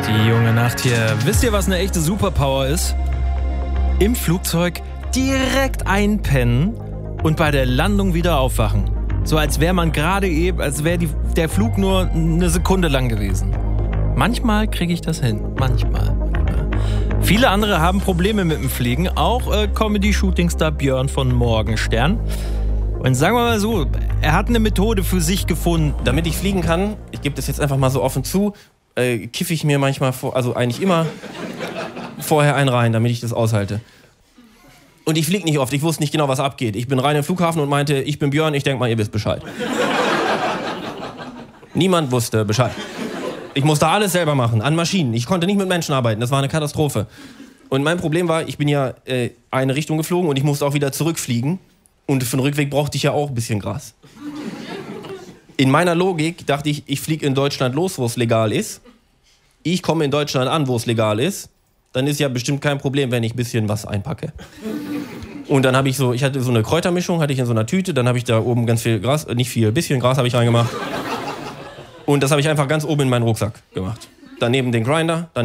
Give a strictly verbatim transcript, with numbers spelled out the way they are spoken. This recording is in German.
Die junge Nacht hier. Wisst ihr, was eine echte Superpower ist? Im Flugzeug direkt einpennen und bei der Landung wieder aufwachen. So als wäre man gerade eben, als wäre der Flug nur eine Sekunde lang gewesen. Manchmal kriege ich das hin. Manchmal. manchmal. Viele andere haben Probleme mit dem Fliegen. Auch äh, Comedy-Shootingstar Björn von Morgenstern. Und sagen wir mal so, er hat eine Methode für sich gefunden. Damit ich fliegen kann, ich gebe das jetzt einfach mal so offen zu, äh, kiffe ich mir manchmal, vor, also eigentlich immer vorher einen rein, damit ich das aushalte. Und ich fliege nicht oft, ich wusste nicht genau, was abgeht. Ich bin rein im Flughafen und meinte, ich bin Björn, ich denke mal, ihr wisst Bescheid. Niemand wusste Bescheid. Ich musste alles selber machen, an Maschinen. Ich konnte nicht mit Menschen arbeiten, das war eine Katastrophe. Und mein Problem war, ich bin ja äh, eine Richtung geflogen und ich musste auch wieder zurückfliegen. Und für den Rückweg brauchte ich ja auch ein bisschen Gras. In meiner Logik dachte ich, ich fliege in Deutschland los, wo es legal ist. Ich komme in Deutschland an, wo es legal ist. Dann ist ja bestimmt kein Problem, wenn ich ein bisschen was einpacke. Und dann habe ich so, ich hatte so eine Kräutermischung, hatte ich in so einer Tüte. Dann habe ich da oben ganz viel Gras, nicht viel, ein bisschen Gras habe ich reingemacht. Und das habe ich einfach ganz oben in meinen Rucksack gemacht. Daneben den Grinder.